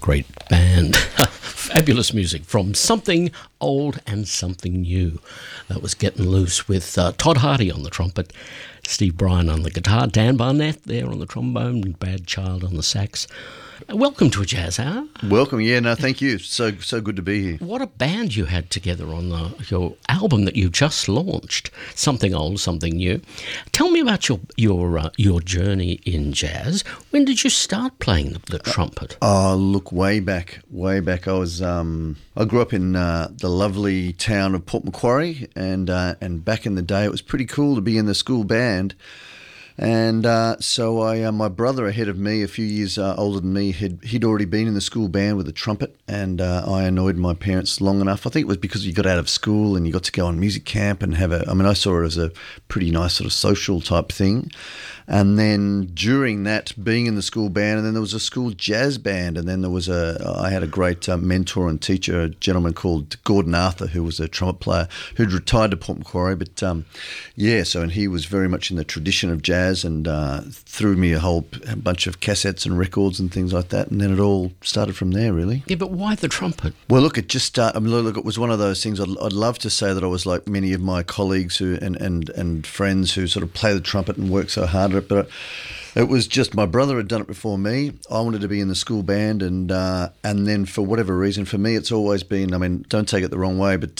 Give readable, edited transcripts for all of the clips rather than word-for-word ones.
great band. Fabulous music from Something Old and Something New. That was Getting Loose with Todd Hardy on the trumpet, Steve Bryan on the guitar, Dan Barnett there on the trombone, Brad Child on the sax. Welcome to a Jazz Hour. Welcome, yeah, no, thank you. So good to be here. What a band you had together on your album that you just launched, Something Old, Something New. Tell me about your journey in jazz. When did you start playing the trumpet? Oh, look, way back. I was I grew up in the lovely town of Port Macquarie, and back in the day, it was pretty cool to be in the school band. And so my brother ahead of me, a few years older than me, he'd already been in the school band with a trumpet, and I annoyed my parents long enough. I think it was because you got out of school and you got to go on music camp and I saw it as a pretty nice sort of social type thing. And then during that, being in the school band, and then there was a school jazz band, and then I had a great mentor and teacher, a gentleman called Gordon Arthur, who was a trumpet player who'd retired to Port Macquarie, but and he was very much in the tradition of jazz and threw me a bunch of cassettes and records and things like that, and then it all started from there, really. Yeah, but why the trumpet? Well, look, it just started. It was one of those things. I'd love to say that I was like many of my colleagues who and friends who sort of play the trumpet and work so hard at it, but it was just my brother had done it before me. I wanted to be in the school band, and then for whatever reason, for me, it's always been. I mean, don't take it the wrong way, but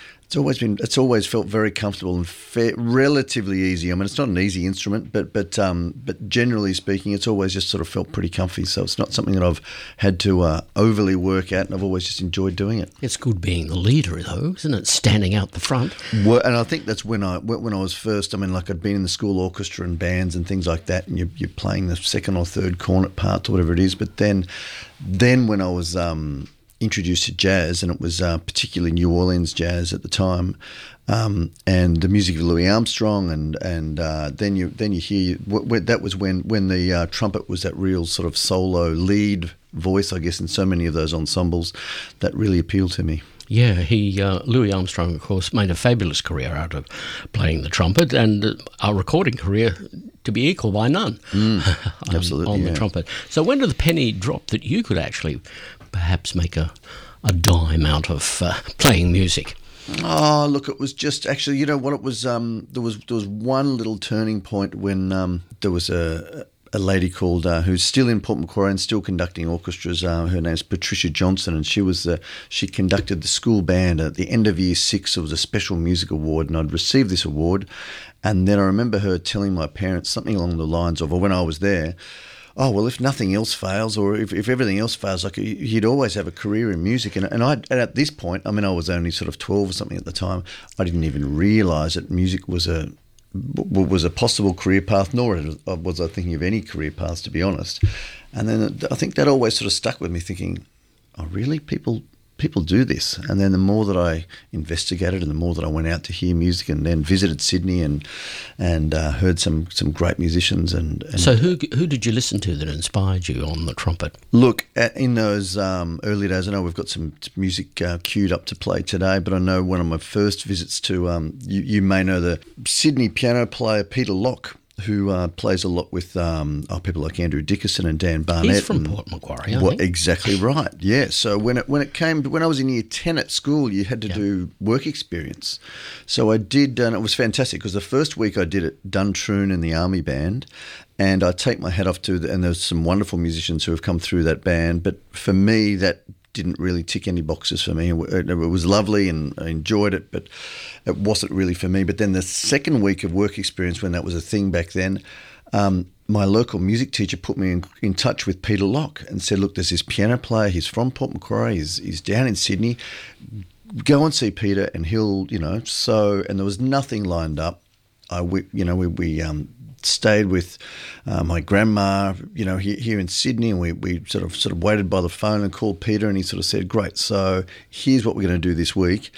it's always felt very comfortable and relatively easy. I mean, it's not an easy instrument, but generally speaking, it's always just sort of felt pretty comfy. So it's not something that I've had to overly work at, and I've always just enjoyed doing it. It's good being the leader, though, isn't it? Standing out the front. Well, and I think that's when I was first. I mean, like I'd been in the school orchestra and bands and things like that, and you're playing the second or third cornet part or whatever it is. But then when I was introduced to jazz, and it was particularly New Orleans jazz at the time, and the music of Louis Armstrong, and then you hear that was when the trumpet was that real sort of solo lead voice, I guess, in so many of those ensembles. That really appealed to me. Yeah, Louis Armstrong, of course, made a fabulous career out of playing the trumpet, and a recording career to be equal by none. Absolutely, on the trumpet. So when did the penny drop that you could actually perhaps make a dime out of playing music? Oh, look, it was just actually, you know what, it was, there was one little turning point when there was a lady called, who's still in Port Macquarie and still conducting orchestras. Her name's Patricia Johnson, and she conducted the school band. At the end of year 6, it was a special music award, and I'd received this award. And then I remember her telling my parents something along the lines of, or when I was there, oh, well, if nothing else fails, or if everything else fails, like he'd always have a career in music. And at this point, I mean, I was only sort of 12 or something at the time. I didn't even realise that music was a possible career path, nor was I thinking of any career paths, to be honest. And then I think that always sort of stuck with me, thinking, oh, really? People do this. And then the more that I investigated, and the more that I went out to hear music, and then visited Sydney and heard some great musicians. And so who did you listen to that inspired you on the trumpet? Look, in those early days, I know we've got some music queued up to play today, but I know one of my first visits to, you may know the Sydney piano player Peter Locke, who plays a lot with people like Andrew Dickerson and Dan Barnett. He's from Port Macquarie, isn't he? Exactly right, yeah. So when I was in year 10 at school, you had to do work experience. So I did, and it was fantastic, because the first week I did at Duntroon in the Army Band, and I take my hat off to, and there's some wonderful musicians who have come through that band, but for me, that didn't really tick any boxes for me. It was lovely and I enjoyed it, but it wasn't really for me. But then the second week of work experience, when that was a thing back then, my local music teacher put me in touch with Peter Locke and said, look, there's this piano player, he's from Port Macquarie, he's down in Sydney, go and see Peter and he'll, and there was nothing lined up. We stayed with my grandma, here in Sydney, and we sort of waited by the phone and called Peter, and he sort of said, great, so here's what we're going to do this week.